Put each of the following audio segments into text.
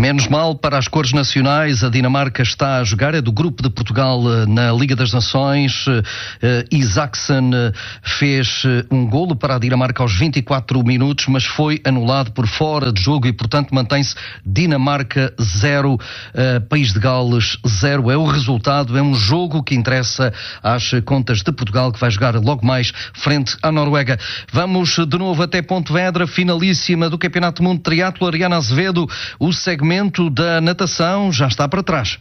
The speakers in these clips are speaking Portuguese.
Menos mal para as cores nacionais, a Dinamarca está a jogar, é do grupo de Portugal na Liga das Nações. Isaacsen fez um golo para a Dinamarca aos 24 minutos, mas foi anulado por fora de jogo e, portanto, mantém-se Dinamarca 0, País de Gales 0. É o resultado, é um jogo que interessa às contas de Portugal, que vai jogar logo mais frente à Noruega. Vamos de novo até Pontevedra, finalíssima do Campeonato do Mundo de Triatlo. Ariana Azevedo, o segmento da natação já está para trás.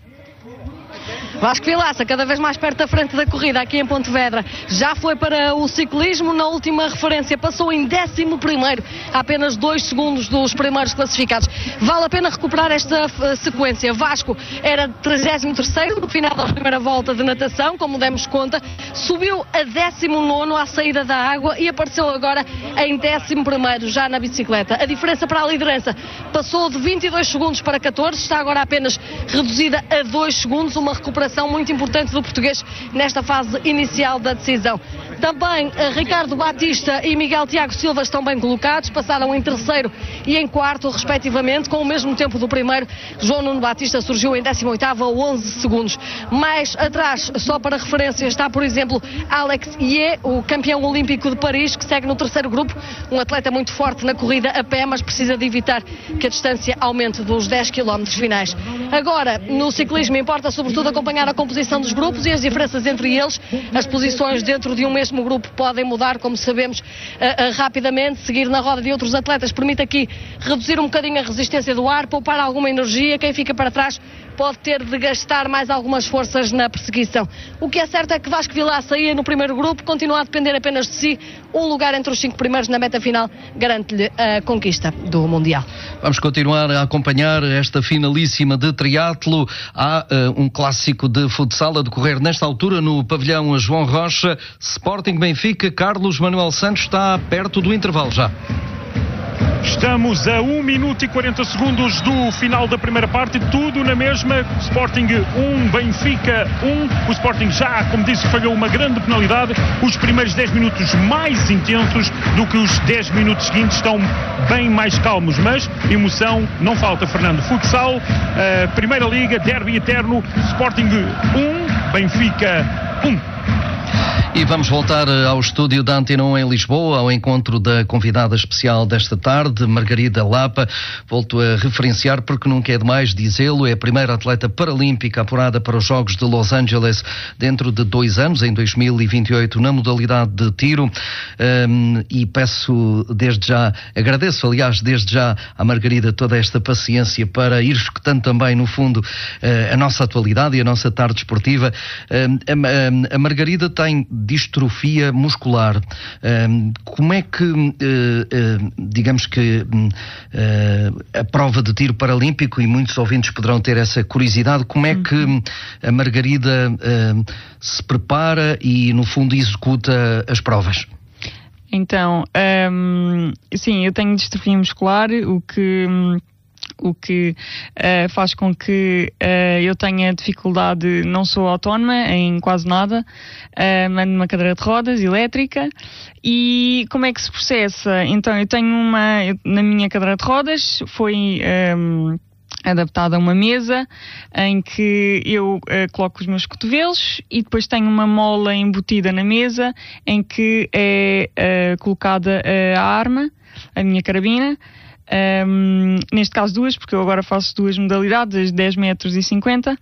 Vasco Vilaça, cada vez mais perto da frente da corrida aqui em Pontevedra. Já foi para o ciclismo, na última referência passou em 11º, a apenas 2 segundos dos primeiros classificados. Vale a pena recuperar esta sequência. Vasco era 33º no final da primeira volta de natação, como demos conta, subiu a 19º à saída da água e apareceu agora em 11º já na bicicleta. A diferença para a liderança passou de 22 segundos para 14, está agora apenas reduzida a 2 segundos, uma recuperação muito importante do português nesta fase inicial da decisão. Também Ricardo Batista e Miguel Tiago Silva estão bem colocados, passaram em 3º e em 4º respectivamente, com o mesmo tempo do primeiro. João Nuno Batista surgiu em 18º a 11 segundos. Mais atrás, só para referência, está por exemplo Alex Ié, o campeão olímpico de Paris, que segue no 3º grupo, um atleta muito forte na corrida a pé, mas precisa de evitar que a distância aumente dos 10 km finais. Agora, no ciclismo importa sobretudo acompanhar a composição dos grupos e as diferenças entre eles. As posições dentro de um mesmo grupo podem mudar, como sabemos, rapidamente. Seguir na roda de outros atletas permite aqui reduzir um bocadinho a resistência do ar, poupar alguma energia. Quem fica para trás pode ter de gastar mais algumas forças na perseguição. O que é certo é que Vasco Vilaça ia no primeiro grupo, continua a depender apenas de si. Um lugar entre os 5 primeiros na meta final garante-lhe a conquista do Mundial. Vamos continuar a acompanhar esta finalíssima de triatlo. Há um clássico de futsal a decorrer nesta altura no pavilhão João Rocha. Sporting Benfica, Carlos Manuel Santos está perto do intervalo já. Estamos a 1 minuto e 40 segundos do final da primeira parte, tudo na mesma. Sporting 1, Benfica 1. O Sporting já, como disse, falhou uma grande penalidade. Os primeiros 10 minutos mais intensos do que os 10 minutos seguintes, estão bem mais calmos, mas emoção não falta, Fernando. Futsal, Primeira Liga, derby eterno, Sporting 1, Benfica 1. E vamos voltar ao estúdio da Antena 1 em Lisboa, ao encontro da convidada especial desta tarde, Margarida Lapa. Volto a referenciar porque nunca é demais dizê-lo, é a primeira atleta paralímpica apurada para os Jogos de Los Angeles dentro de 2 anos, em 2028, na modalidade de tiro. E peço desde já, agradeço aliás desde já à Margarida toda esta paciência para ir escutando também, no fundo, a nossa atualidade e a nossa tarde esportiva. A Margarida tem distrofia muscular. Como é que, digamos que a prova de tiro paralímpico, e muitos ouvintes poderão ter essa curiosidade, como é que a Margarida se prepara e, no fundo, executa as provas? Então, sim, eu tenho distrofia muscular, o que faz com que eu tenha dificuldade, não sou autónoma em quase nada, ando numa cadeira de rodas elétrica. E como é que se processa? Então, eu tenho na minha cadeira de rodas foi adaptada a uma mesa em que eu coloco os meus cotovelos e depois tenho uma mola embutida na mesa em que é colocada a arma, a minha carabina. Neste caso 2, porque eu agora faço 2 modalidades, 10 metros e 50,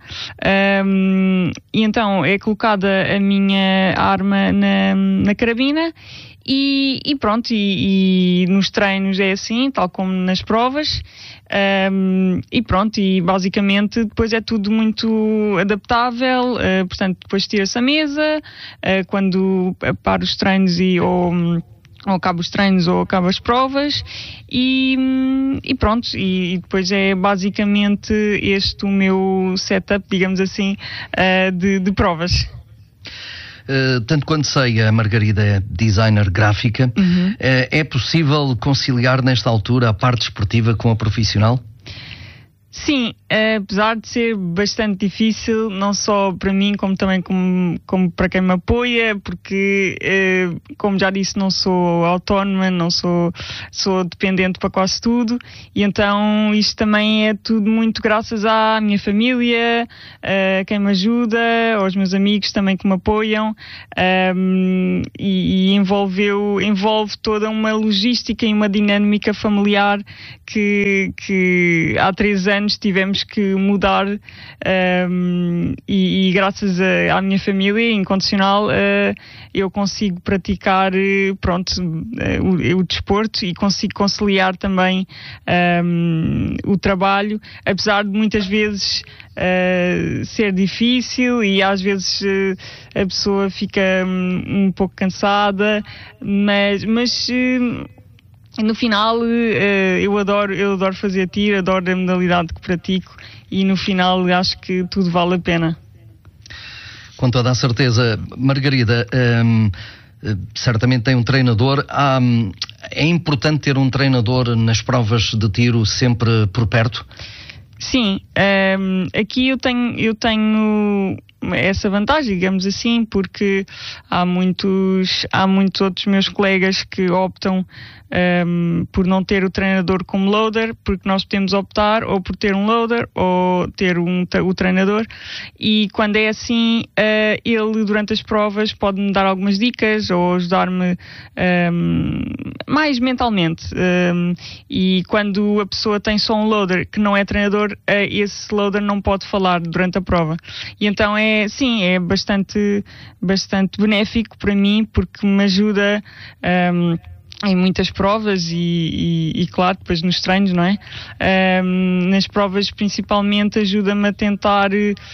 e então é colocada a minha arma na carabina e pronto, e nos treinos é assim, tal como nas provas, e pronto, e basicamente depois é tudo muito adaptável, portanto depois tira-se a mesa, quando paro os treinos ou acabo os treinos ou acabo as provas e pronto, e depois é basicamente este o meu setup, digamos assim, de provas. Tanto quanto sei, a Margarida é designer gráfica. É possível conciliar nesta altura a parte esportiva com a profissional? Sim, apesar de ser bastante difícil, não só para mim, como também como para quem me apoia, porque, como já disse, não sou autónoma, sou dependente para quase tudo, e então isto também é tudo muito graças à minha família, a quem me ajuda, aos meus amigos também que me apoiam, e envolve toda uma logística e uma dinâmica familiar que há 3 anos tivemos que mudar, e graças à minha família incondicional eu consigo praticar o desporto e consigo conciliar também o trabalho, apesar de muitas vezes ser difícil e às vezes a pessoa fica um pouco cansada, mas no final, eu adoro fazer tiro, adoro a modalidade que pratico e no final acho que tudo vale a pena. Com toda a certeza. Margarida, certamente tem um treinador. É importante ter um treinador nas provas de tiro sempre por perto? Sim, aqui eu tenho essa vantagem, digamos assim, porque há muitos outros meus colegas que optam por não ter o treinador como loader, porque nós podemos optar ou por ter um loader ou ter o treinador, e quando é assim, ele durante as provas pode-me dar algumas dicas ou ajudar-me mais mentalmente, e quando a pessoa tem só um loader que não é treinador, esse loader não pode falar durante a prova, e então é bastante benéfico para mim, porque me ajuda em muitas provas e claro, depois nos treinos, não é? Nas provas principalmente ajuda-me a tentar,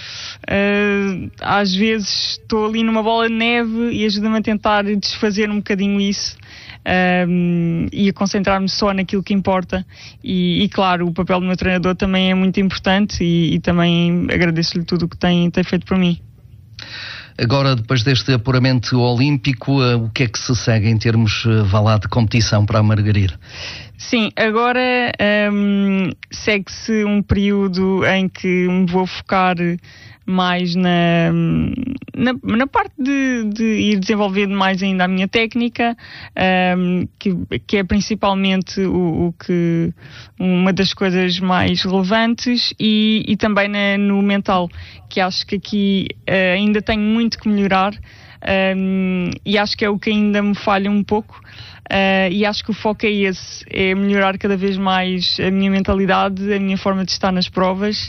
às vezes estou ali numa bola de neve e ajuda-me a tentar desfazer um bocadinho isso, e a concentrar-me só naquilo que importa, e claro, o papel do meu treinador também é muito importante, e também agradeço-lhe tudo o que tem feito por mim. Agora, depois deste apuramento olímpico, o que é que se segue em termos de competição para a Margarida? Sim, agora segue-se um período em que me vou focar mais na parte de ir desenvolvendo mais ainda a minha técnica, que é principalmente uma das coisas mais relevantes, e também no mental, que acho que aqui ainda tenho muito que melhorar, e acho que é o que ainda me falha um pouco. E acho que o foco é esse, é melhorar cada vez mais a minha mentalidade, a minha forma de estar nas provas,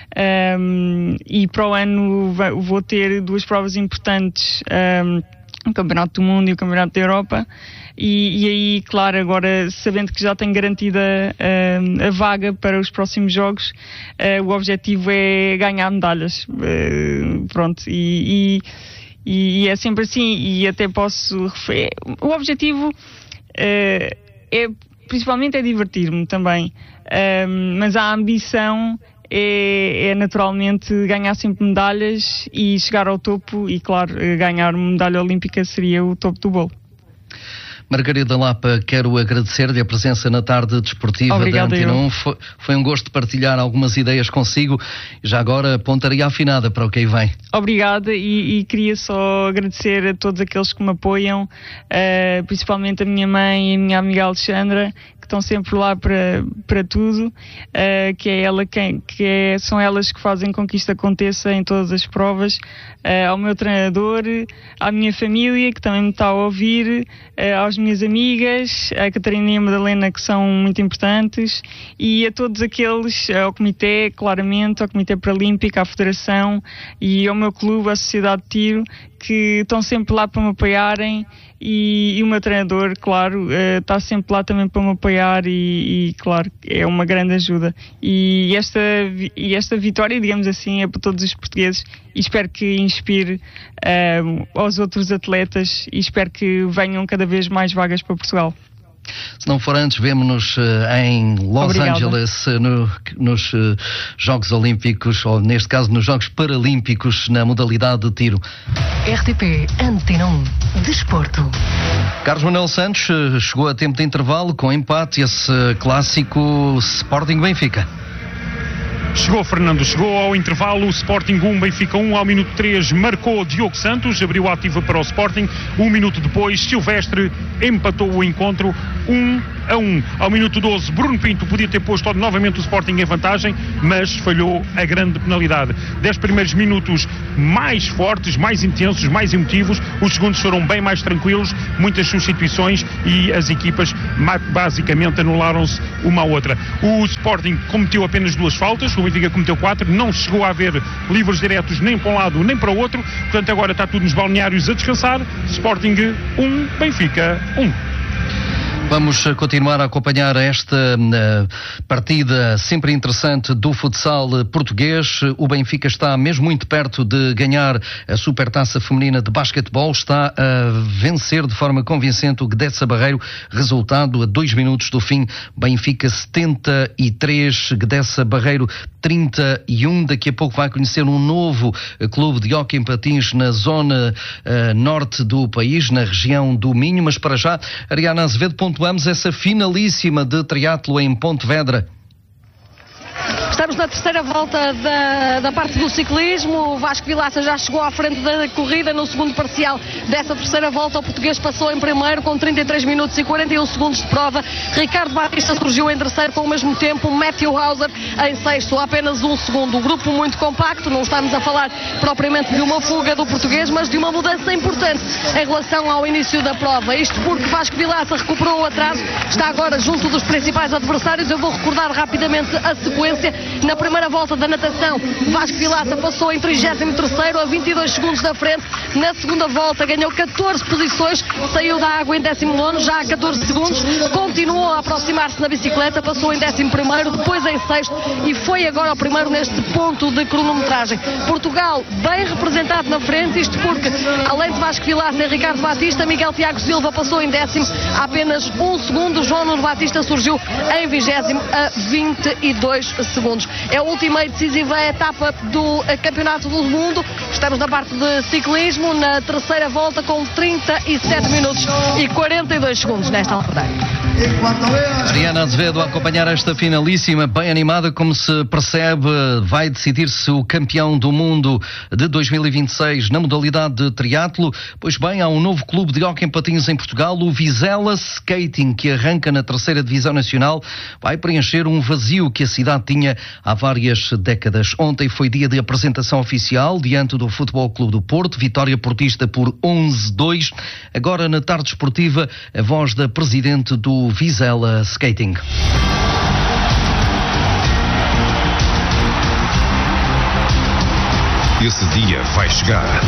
e para o ano vou ter 2 provas importantes, o Campeonato do Mundo e o Campeonato da Europa, e aí, claro, agora sabendo que já tenho garantida a vaga para os próximos jogos, o objetivo é ganhar medalhas, pronto, e é sempre assim, e até posso referir, o objetivo principalmente é divertir-me também, mas a ambição é naturalmente ganhar sempre medalhas e chegar ao topo, e claro, ganhar uma medalha olímpica seria o topo do bolo. Margarida Lapa, quero agradecer-lhe a presença na tarde desportiva. Obrigada, da Antena 1. Foi um gosto partilhar algumas ideias consigo. Já agora, pontaria afinada para o que aí vem. Obrigada, e queria só agradecer a todos aqueles que me apoiam, principalmente a minha mãe e a minha amiga Alexandra, que estão sempre lá para tudo, são elas que fazem com que isto aconteça em todas as provas, ao meu treinador, à minha família, que também me está a ouvir, às minhas amigas, à Catarina e a Madalena, que são muito importantes, e a todos aqueles, ao Comitê, claramente, ao Comitê Paralímpico, à Federação e ao meu clube, à Sociedade de Tiro, que estão sempre lá para me apoiarem, e o meu treinador, claro, está sempre lá também para me apoiar, e claro, é uma grande ajuda. E esta vitória, digamos assim, é para todos os portugueses, e espero que inspire aos outros atletas, e espero que venham cada vez mais vagas para Portugal. Se não for antes, vemo-nos em Los Angeles, nos Jogos Olímpicos, ou neste caso nos Jogos Paralímpicos, na modalidade de tiro. RTP Antena 1 Desporto. Carlos Manuel Santos chegou a tempo de intervalo com empate esse clássico Sporting Benfica. Chegou Fernando, chegou ao intervalo, o Sporting 1, Benfica 1, ao minuto 3 marcou Diogo Santos, abriu a ativa para o Sporting, 1 minuto depois Silvestre empatou o encontro 1-1. Ao minuto 12 Bruno Pinto podia ter posto novamente o Sporting em vantagem, mas falhou a grande penalidade. 10 primeiros minutos mais fortes, mais intensos, mais emotivos, os segundos foram bem mais tranquilos, muitas substituições e as equipas basicamente anularam-se uma à outra. O Sporting cometeu apenas 2 faltas, o Benfica cometeu 4, não chegou a haver livros diretos nem para um lado nem para o outro, portanto agora está tudo nos balneários a descansar. Sporting 1, Benfica 1. Vamos continuar a acompanhar esta partida sempre interessante do futsal português. O Benfica está mesmo muito perto de ganhar a Supertaça Feminina de Basquetebol. Está a vencer de forma convincente o Gdessa Barreiro. Resultado a 2 minutos do fim. Benfica 73, Gdessa Barreiro 31. Daqui a pouco vai conhecer um novo clube de hóquei em patins na zona norte do país, na região do Minho. Mas para já, Ariana Azevedo, pontuamos essa finalíssima de triatlo em Pontevedra. Estamos na terceira volta da parte do ciclismo. O Vasco Vilaça já chegou à frente da corrida no segundo parcial dessa terceira volta. O português passou em primeiro com 33 minutos e 41 segundos de prova. Ricardo Batista surgiu em terceiro com o mesmo tempo. Matthew Hauser em sexto, apenas 1 segundo. O grupo muito compacto, não estamos a falar propriamente de uma fuga do português, mas de uma mudança importante em relação ao início da prova. Isto porque Vasco Vilaça recuperou o atraso, está agora junto dos principais adversários. Eu vou recordar rapidamente a sequência. Na primeira volta da natação, Vasco Vilaça passou em 33º a 22 segundos da frente. Na segunda volta ganhou 14 posições, saiu da água em 19º, já a 14 segundos. Continuou a aproximar-se na bicicleta, passou em 11º, depois em 6º e foi agora o primeiro neste ponto de cronometragem. Portugal bem representado na frente, isto porque além de Vasco Vilaça e Ricardo Batista, Miguel Tiago Silva passou em 10º, apenas 1 segundo. João Nuno Batista surgiu em 20º a 22 segundos. É a última e decisiva etapa do Campeonato do Mundo. Estamos na parte de ciclismo, na terceira volta com 37 minutos e 42 segundos nesta altura. Ariana Azevedo a acompanhar esta finalíssima, bem animada, como se percebe. Vai decidir-se o campeão do mundo de 2026 na modalidade de triatlo. Pois bem, há um novo clube de hóquei em patins em Portugal, o Vizela Skating, que arranca na 3ª Divisão Nacional. Vai preencher um vazio que a cidade tinha há várias décadas. Ontem foi dia de apresentação oficial diante do Futebol Clube do Porto, vitória portista por 11-2. Agora, na tarde esportiva, a voz da presidente do Vizela Skating. Esse dia vai chegar.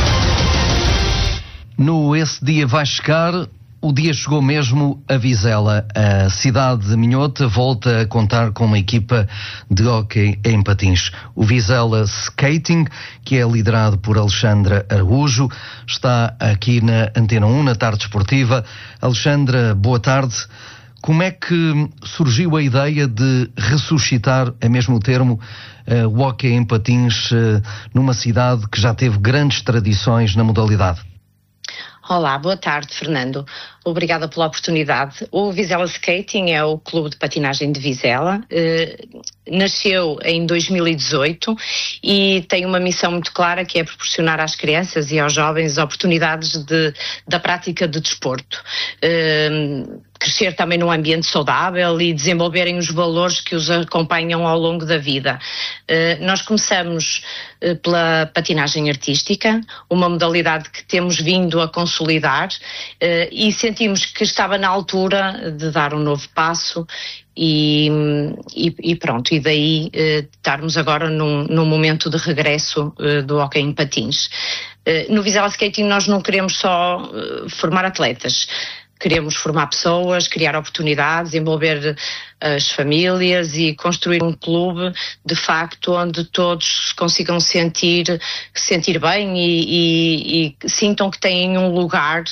Esse dia vai chegar. O dia chegou mesmo a Vizela. A cidade de Minhota volta a contar com uma equipa de hóquei em patins. O Vizela Skating, que é liderado por Alexandra Araújo, está aqui na Antena 1, na tarde esportiva. Alexandra, boa tarde. Como é que surgiu a ideia de ressuscitar, a mesmo termo, o hóquei em patins numa cidade que já teve grandes tradições na modalidade? Olá, boa tarde, Fernando. Obrigada pela oportunidade. O Vizela Skating é o clube de patinagem de Vizela. Nasceu em 2018 e tem uma missão muito clara, que é proporcionar às crianças e aos jovens oportunidades da prática de desporto. Crescer também num ambiente saudável e desenvolverem os valores que os acompanham ao longo da vida. Nós começamos pela patinagem artística, uma modalidade que temos vindo a consolidar e sentimos que estava na altura de dar um novo passo e pronto, e daí estarmos agora num momento de regresso do hóquei em patins. No Vizela Skating nós não queremos só formar atletas. Queremos formar pessoas, criar oportunidades, envolver as famílias e construir um clube, de facto, onde todos se consigam sentir bem e sintam que têm um lugar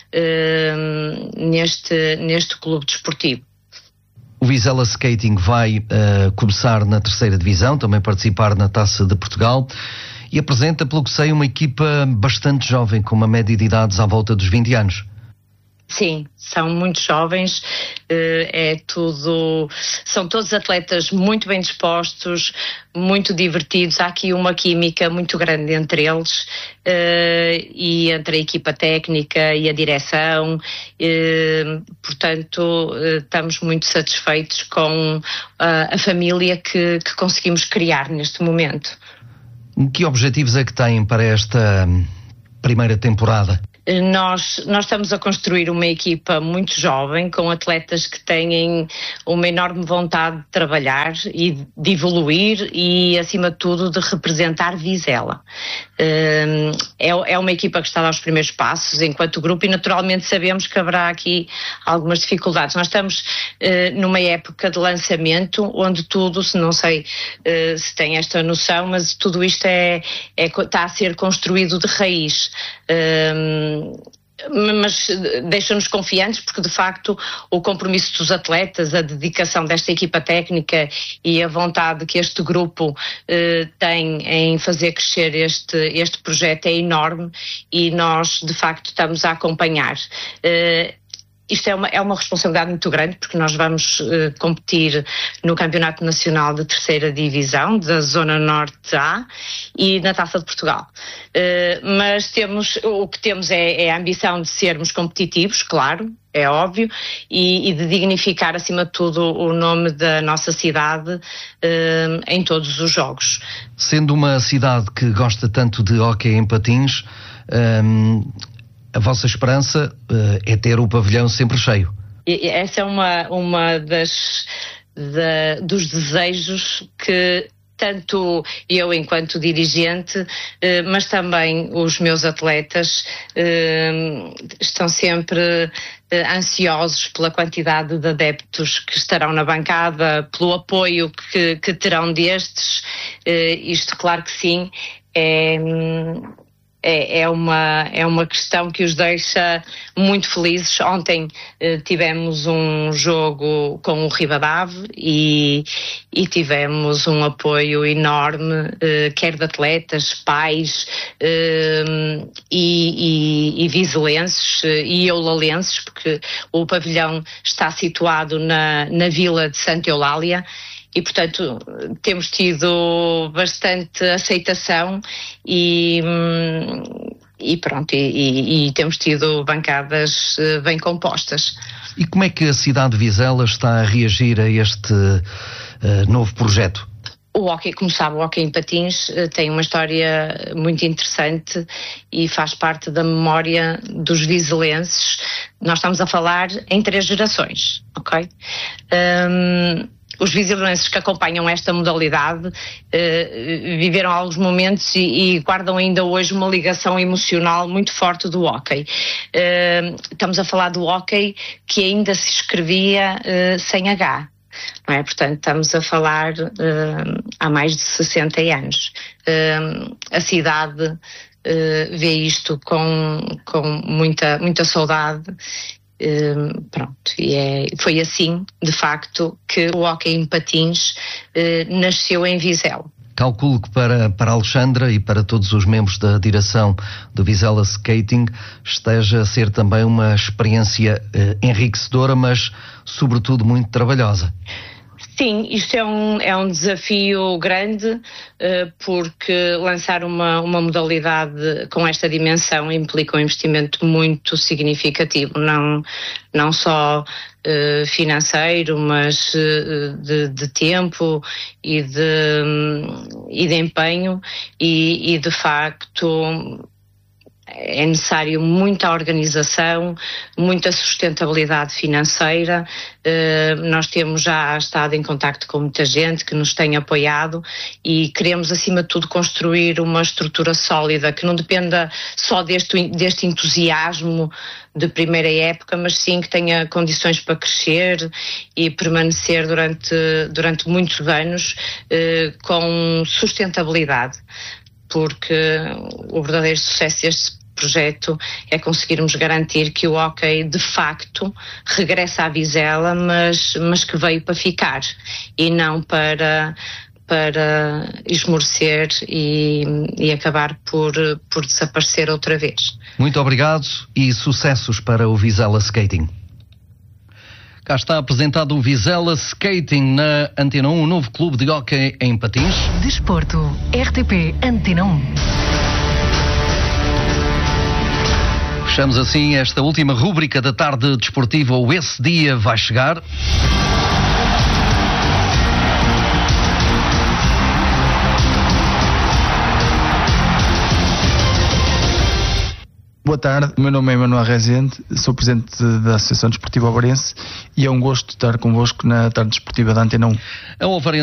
neste clube desportivo. O Vizela Skating vai começar na 3ª Divisão, também participar na Taça de Portugal e apresenta, pelo que sei, uma equipa bastante jovem, com uma média de idades à volta dos 20 anos. Sim, são muito jovens, são todos atletas muito bem dispostos, muito divertidos. Há aqui uma química muito grande entre eles e entre a equipa técnica e a direção. Portanto, estamos muito satisfeitos com a família que conseguimos criar neste momento. Que objetivos é que têm para esta primeira temporada? Nós estamos a construir uma equipa muito jovem, com atletas que têm uma enorme vontade de trabalhar e de evoluir e, acima de tudo, de representar Vizela. É uma equipa que está a dar os primeiros passos enquanto grupo e, naturalmente, sabemos que haverá aqui algumas dificuldades. Nós estamos numa época de lançamento onde tudo, não sei se tem esta noção, mas tudo isto está a ser construído de raiz. Mas deixa-nos confiantes porque, de facto, o compromisso dos atletas, a dedicação desta equipa técnica e a vontade que este grupo tem em fazer crescer este projeto é enorme e nós, de facto, estamos a acompanhar. Isto é uma responsabilidade muito grande porque nós vamos competir no Campeonato Nacional de Terceira Divisão, da Zona Norte A e na Taça de Portugal. Mas o que temos é a ambição de sermos competitivos, claro, é óbvio, e de dignificar, acima de tudo, o nome da nossa cidade em todos os jogos. Sendo uma cidade que gosta tanto de hóquei em patins, a vossa esperança é ter o pavilhão sempre cheio. Essa é uma dos desejos que tanto eu enquanto dirigente, mas também os meus atletas estão sempre ansiosos pela quantidade de adeptos que estarão na bancada, pelo apoio que terão destes. Isto, claro que sim, é uma questão que os deixa muito felizes. Ontem tivemos um jogo com o Ribadave e tivemos um apoio enorme, quer de atletas, pais e vizelenses e eulalenses, porque o pavilhão está situado na vila de Santa Eulália. E, portanto, temos tido bastante aceitação e temos tido bancadas bem compostas. E como é que a cidade de Vizela está a reagir a este novo projeto? O hóquei, como sabe, o hóquei em patins tem uma história muito interessante e faz parte da memória dos vizelenses. Nós estamos a falar em 3 gerações, ok? Os vizelenses que acompanham esta modalidade viveram alguns momentos e guardam ainda hoje uma ligação emocional muito forte do hóquei. Estamos a falar do hóquei que ainda se escrevia sem H. Não é? Portanto, estamos a falar há mais de 60 anos. A cidade vê isto com muita saudade. Foi assim, de facto, que o hóquei em patins nasceu em Vizela. Calculo que para a Alexandra e para todos os membros da direção do Vizela Skating esteja a ser também uma experiência enriquecedora, mas sobretudo muito trabalhosa. Sim, isto é um desafio grande, porque lançar uma modalidade com esta dimensão implica um investimento muito significativo, não só financeiro, mas de tempo e de empenho e de facto é necessário muita organização, muita sustentabilidade financeira. Nós temos já estado em contacto com muita gente que nos tem apoiado e queremos, acima de tudo, construir uma estrutura sólida que não dependa só deste entusiasmo de primeira época, mas sim que tenha condições para crescer e permanecer durante muitos anos com sustentabilidade. Porque o verdadeiro sucesso deste projeto é conseguirmos garantir que o hóquei de facto regressa à Vizela, mas que veio para ficar e não para para esmorecer e acabar por desaparecer outra vez. Muito obrigado e sucessos para o Vizela Skating. Cá está apresentado o Vizela Skating na Antena 1, um novo clube de hóquei em patins. Desporto, RTP Antena 1. Fechamos assim esta última rúbrica da tarde desportiva, o Esse Dia Vai Chegar. Boa tarde, o meu nome é Manuel Rezende, sou presidente da Associação Desportiva Ovarense e é um gosto estar convosco na tarde desportiva da Antena 1. A Ovarense